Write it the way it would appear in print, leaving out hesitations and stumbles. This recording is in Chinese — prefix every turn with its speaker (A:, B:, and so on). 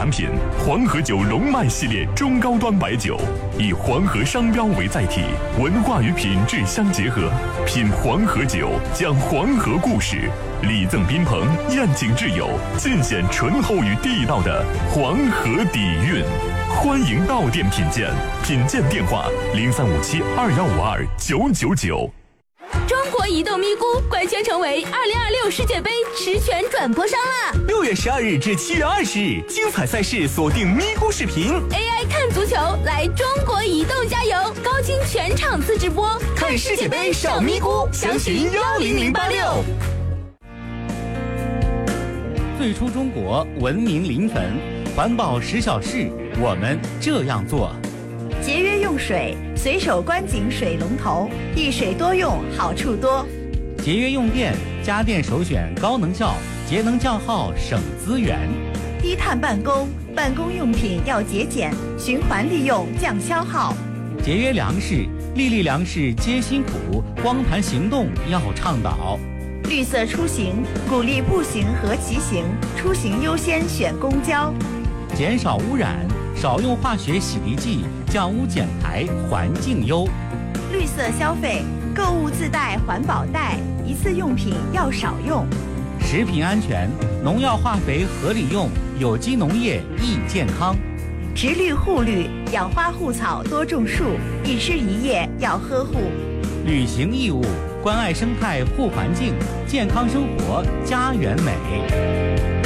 A: 产品黄河酒龙脉系列中高端白酒，以黄河商标为载体，文化与品质相结合，品黄河酒，讲黄河故事，礼赠宾朋，宴请挚友，尽显醇厚与地道的黄河底蕴。欢迎到店品鉴，品鉴电话035721529999。
B: 中国移动咪咕官宣成为2026世界杯实权转播商啦
C: ！6月12日至7月20日，精彩赛事锁定咪咕视频
B: ，AI 看足球，来中国移动加油！高清全场次直播，
C: 看世界杯上咪咕，详询10086。
D: 最初中国文明临汾，环保10小事，我们这样做。
E: 节约用水，随手关紧水龙头，一水多用，好处多。
D: 节约用电，家电首选高能效，节能降耗，省资源。
E: 低碳办公，办公用品要节俭，循环利用，降消耗。
D: 节约粮食，粒粒粮食皆辛苦，光盘行动要倡导。
E: 绿色出行，鼓励步行和骑行，出行优先选公交。
D: 减少污染，少用化学洗涤剂，降污减排，环境优。
E: 绿色消费，购物自带环保袋，一次用品要少用。
D: 食品安全，农药化肥合理用，有机农业益健康。
E: 植绿护绿，养花护草多种树，一枝一叶要呵护。
D: 履行义务，关爱生态护环境，健康生活家园美。